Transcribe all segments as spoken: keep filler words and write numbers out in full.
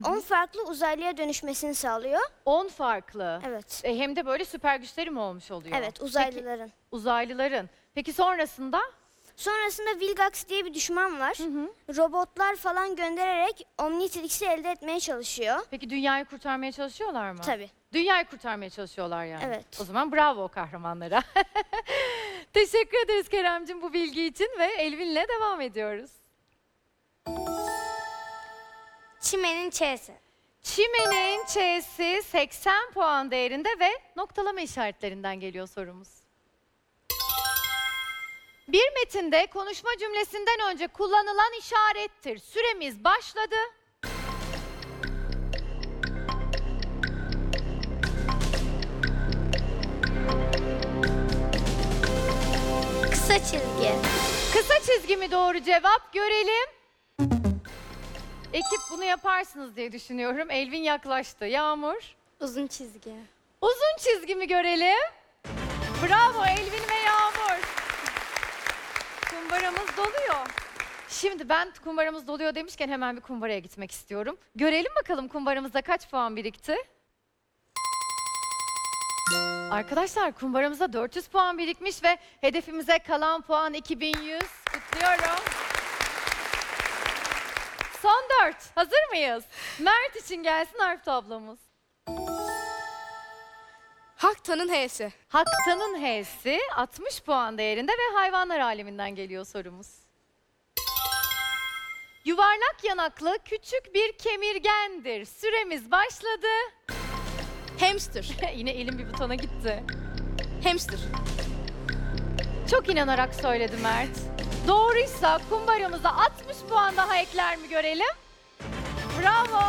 on farklı uzaylıya dönüşmesini sağlıyor. on farklı. Evet. E, hem de böyle süper güçleri mi olmuş oluyor? Evet, uzaylıların. Peki, uzaylıların. Peki sonrasında? Sonrasında Vilgax diye bir düşman var. Hı hı. Robotlar falan göndererek Omnitrix'i elde etmeye çalışıyor. Peki dünyayı kurtarmaya çalışıyorlar mı? Tabii. Dünyayı kurtarmaya çalışıyorlar yani. Evet. O zaman bravo o kahramanlara. Teşekkür ederiz Keremcim bu bilgi için ve Elvin'le devam ediyoruz. Çimenin Ç'si. Çimenin Ç'si seksen puan değerinde ve noktalama işaretlerinden geliyor sorumuz. Bir metinde konuşma cümlesinden önce kullanılan işarettir. Süremiz başladı. Kısa çizgi. Kısa çizgi mi doğru cevap? Görelim. Ekip bunu yaparsınız diye düşünüyorum. Elvin yaklaştı. Yağmur. Uzun çizgi. Uzun çizgi mi görelim? Bravo Elvin ve Yağmur. Kumbaramız doluyor. Şimdi ben kumbaramız doluyor demişken hemen bir kumbaraya gitmek istiyorum. Görelim bakalım kumbaramızda kaç puan birikti? Arkadaşlar kumbaramızda dört yüz puan birikmiş ve hedefimize kalan puan iki bin yüz. Kutluyorum. Son dört. Hazır mıyız? Mert için gelsin harf tablomuz. Hakta'nın H'si. Hakta'nın H'si altmış puan değerinde ve hayvanlar aleminden geliyor sorumuz. Yuvarlak yanaklı küçük bir kemirgendir. Süremiz başladı. Hamster. Yine elim bir butona gitti. Hamster. Çok inanarak söyledi Mert. Doğruysa kumbaramıza altmış puan daha ekler mi görelim? Bravo.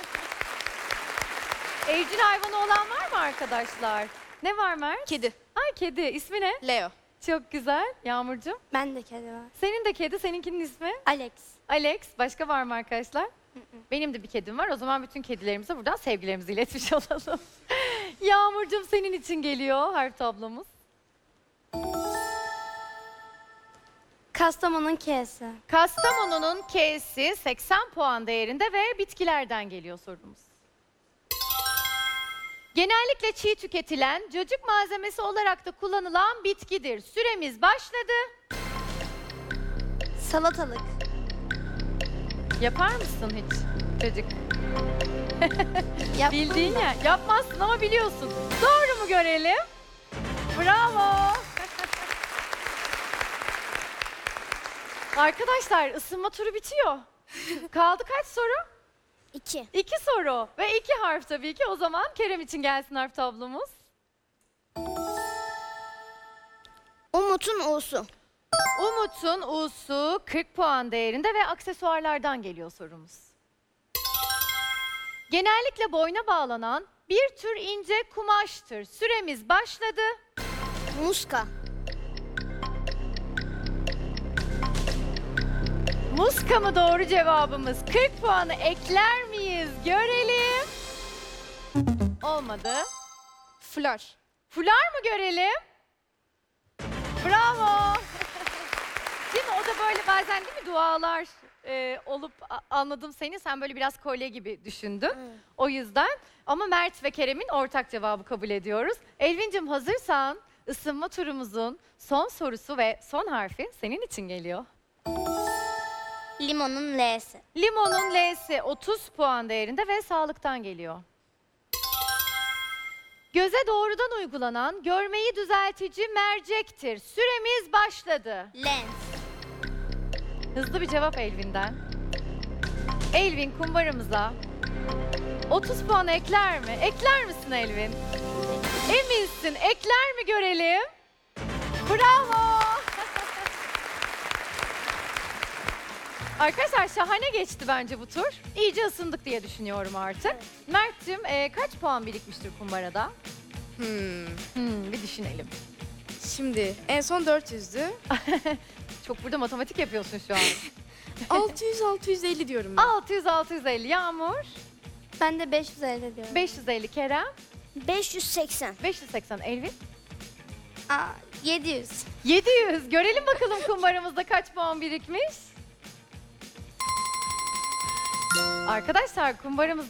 Evcil hayvanı olan var mı arkadaşlar? Ne var Mert? Kedi. Ay kedi. İsmi ne? Leo. Çok güzel. Yağmurcuğum. Ben de kedi var. Senin de kedi. Seninkinin ismi? Alex. Alex. Başka var mı arkadaşlar? Benim de bir kedim var. O zaman bütün kedilerimize buradan sevgilerimizi iletmiş olalım. Yağmurcuğum senin için geliyor harf tablomuz. Kastamonu'nun K'si. Kastamonu'nun K'si seksen puan değerinde ve bitkilerden geliyor sorumuz. Genellikle çiğ tüketilen, cacık malzemesi olarak da kullanılan bitkidir. Süremiz başladı. Salatalık. Yapar mısın hiç cacık? Yaptım Bildiğin da. ya. Yapmazsın ama biliyorsun. Doğru mu görelim? Bravo. Arkadaşlar ısınma turu bitiyor. Kaldı kaç soru? İki. İki soru ve iki harf tabii ki. O zaman Kerem için gelsin harf tablomuz. Umut'un U'su. Umut'un U'su kırk puan değerinde ve aksesuarlardan geliyor sorumuz. Genellikle boyna bağlanan bir tür ince kumaştır. Süremiz başladı. Muska. Muska mı doğru cevabımız? kırk puanı ekler miyiz? Görelim. Olmadı. Fular. Fular mı görelim? Bravo. Değil mi? O da böyle bazen değil mi dualar e, olup a- anladım seni. Sen böyle biraz kolye gibi düşündün. Hmm. O yüzden. Ama Mert ve Kerem'in ortak cevabı kabul ediyoruz. Elvin'cim hazırsan ısınma turumuzun son sorusu ve son harfi senin için geliyor. Limonun L'si. Limonun L'si otuz puan değerinde ve sağlıktan geliyor. Göze doğrudan uygulanan görmeyi düzeltici mercektir. Süremiz başladı. Lens. Hızlı bir cevap Elvin'den. Elvin kumbaramıza otuz puan ekler mi? Ekler misin Elvin? Eminsin. Ekler mi görelim? Bravo. Arkadaşlar şahane geçti bence bu tur. İyice ısındık diye düşünüyorum artık. Mert'cim e, kaç puan birikmiştir kumbarada? Hmm. Hmm, bir düşünelim. Şimdi en son dört yüzdü. Çok burada matematik yapıyorsun şu an. altı yüz altı yüz elli diyorum ben. altı yüz altı yüz elli Yağmur, Ben de beş yüz elli diyorum. beş yüz elli Kerem, beş yüz seksen. beş yüz seksen Elvin. Aa, yedi yüz. yedi yüz. Görelim bakalım kumbaramızda kaç puan birikmiş? Arkadaşlar kumbaramız